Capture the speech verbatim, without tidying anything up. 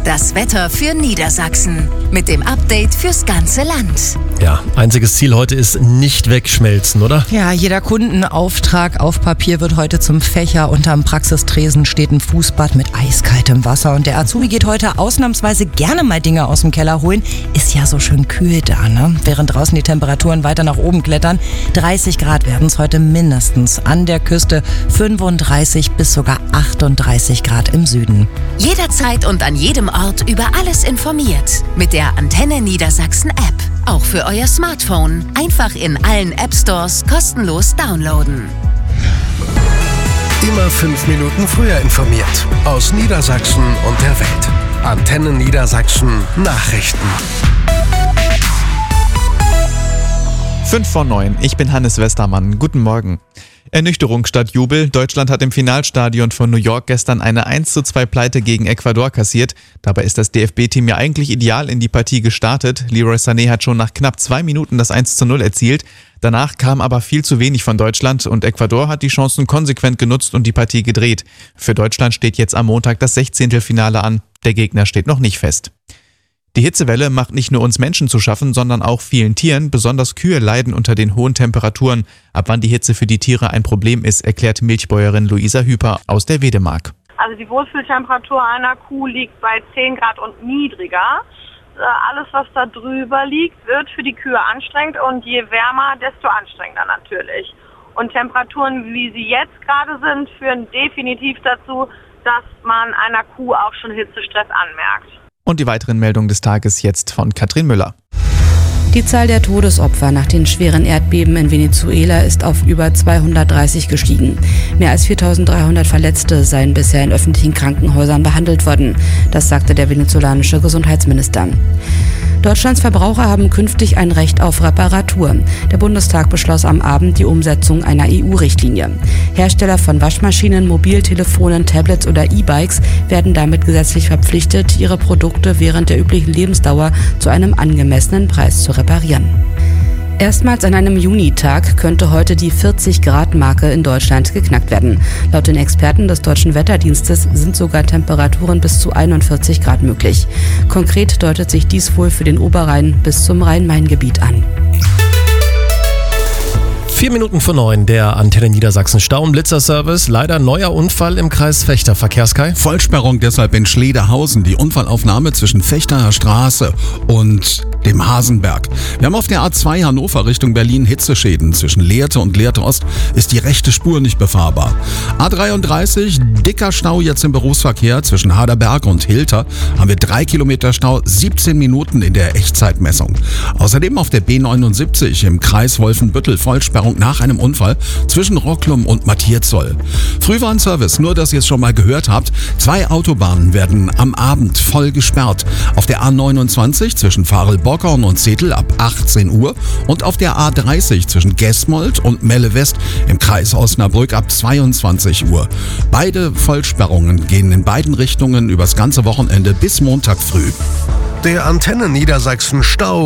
das Wetter für Niedersachsen. Mit dem Update fürs ganze Land. Ja, einziges Ziel heute ist nicht wegschmelzen, oder? Ja, jeder Kundenauftrag auf Papier wird heute zum Fächer. Unterm Praxistresen steht ein Fußbad mit eiskaltem Wasser. Und der Azubi geht heute ausnahmsweise gerne mal Dinge aus dem Keller holen. Ist ja so schön kühl da, ne? Während draußen die Temperaturen weiter nach oben klettern. dreißig Grad werden es heute mindestens. An der Küste fünfunddreißig bis sogar achtunddreißig Grad im Süden. Jederzeit und an jedem Ort über alles informiert. Mit der Antenne Niedersachsen App. Auch für euer Smartphone. Einfach in allen App Stores kostenlos downloaden. Immer fünf Minuten früher informiert. Aus Niedersachsen und der Welt. Antenne Niedersachsen Nachrichten. fünf vor neun. Ich bin Hannes Westermann. Guten Morgen. Ernüchterung statt Jubel. Deutschland hat im Finalstadion von New York gestern eine eins zu zwei Pleite gegen Ecuador kassiert. Dabei ist das D F B-Team ja eigentlich ideal in die Partie gestartet. Leroy Sané hat schon nach knapp zwei Minuten das eins zu null erzielt. Danach kam aber viel zu wenig von Deutschland und Ecuador hat die Chancen konsequent genutzt und die Partie gedreht. Für Deutschland steht jetzt am Montag das Sechzehntelfinale an. Der Gegner steht noch nicht fest. Die Hitzewelle macht nicht nur uns Menschen zu schaffen, sondern auch vielen Tieren. Besonders Kühe leiden unter den hohen Temperaturen. Ab wann die Hitze für die Tiere ein Problem ist, erklärt Milchbäuerin Luisa Hüper aus der Wedemark. Also die Wohlfühltemperatur einer Kuh liegt bei zehn Grad und niedriger. Alles, was da drüber liegt, wird für die Kühe anstrengend und je wärmer, desto anstrengender natürlich. Und Temperaturen, wie sie jetzt gerade sind, führen definitiv dazu, dass man einer Kuh auch schon Hitzestress anmerkt. Und die weiteren Meldungen des Tages jetzt von Katrin Müller. Die Zahl der Todesopfer nach den schweren Erdbeben in Venezuela ist auf über zweihundertdreißig gestiegen. Mehr als viertausenddreihundert Verletzte seien bisher in öffentlichen Krankenhäusern behandelt worden. Das sagte der venezolanische Gesundheitsminister. Deutschlands Verbraucher haben künftig ein Recht auf Reparatur. Der Bundestag beschloss am Abend die Umsetzung einer E U-Richtlinie. Hersteller von Waschmaschinen, Mobiltelefonen, Tablets oder E-Bikes werden damit gesetzlich verpflichtet, ihre Produkte während der üblichen Lebensdauer zu einem angemessenen Preis zu reparieren. Erstmals an einem Junitag könnte heute die vierzig-Grad-Marke in Deutschland geknackt werden. Laut den Experten des Deutschen Wetterdienstes sind sogar Temperaturen bis zu einundvierzig Grad möglich. Konkret deutet sich dies wohl für den Oberrhein bis zum Rhein-Main-Gebiet an. Vier Minuten vor neun, der Antenne Niedersachsen Stau- und Blitzerservice. Leider neuer Unfall im Kreis Vechta. Verkehrskai. Vollsperrung deshalb in Schledehausen. Die Unfallaufnahme zwischen Vechtaer Straße und dem Hasenberg. Wir haben auf der A zwei Hannover Richtung Berlin Hitzeschäden. Zwischen Lehrte und Lehrte Ost ist die rechte Spur nicht befahrbar. A dreiunddreißig, dicker Stau jetzt im Berufsverkehr. Zwischen Haderberg und Hilter haben wir drei Kilometer Stau, siebzehn Minuten in der Echtzeitmessung. Außerdem auf der B neunundsiebzig im Kreis Wolfenbüttel Vollsperrung nach einem Unfall zwischen Rocklum und Matthiaszoll. Frühwarnservice, nur dass ihr es schon mal gehört habt. Zwei Autobahnen werden am Abend voll gesperrt. Auf der A neunundzwanzig zwischen Farel-Bockorn und Zetel ab achtzehn Uhr und auf der A dreißig zwischen Gesmold und Melle West im Kreis Osnabrück ab zweiundzwanzig Uhr. Beide Vollsperrungen gehen in beiden Richtungen übers ganze Wochenende bis Montag früh. Der Antenne Niedersachsen Stau